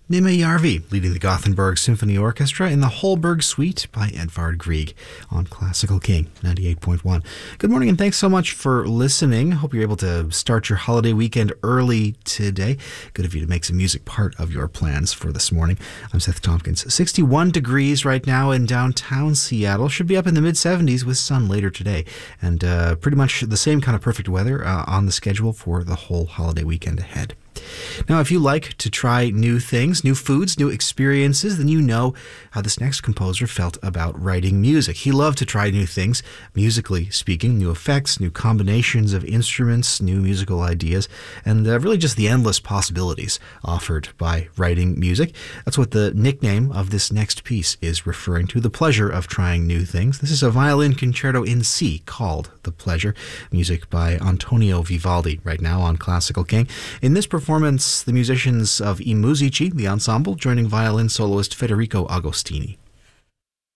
Nima Yarvi leading the Gothenburg Symphony Orchestra in the Holberg Suite by Edvard Grieg on Classical King 98.1. Good morning and thanks so much for listening. Hope you're able to start your holiday weekend early today. Good of you to make some music part of your plans for this morning. I'm Seth Tompkins. 61 degrees right now in downtown Seattle. Should be up in the mid-70s with sun later today. And pretty much the same kind of perfect weather on the schedule for the whole holiday weekend ahead. Now, if you like to try new things, new foods, new experiences, then you know how this next composer felt about writing music. He loved to try new things, musically speaking, new effects, new combinations of instruments, new musical ideas, and really just the endless possibilities offered by writing music. That's what the nickname of this next piece is referring to, the pleasure of trying new things. This is a violin concerto in C called The Pleasure, music by Antonio Vivaldi right now on Classical King. In this performance, the musicians of I Musici, the ensemble, joining violin soloist Federico Agostini.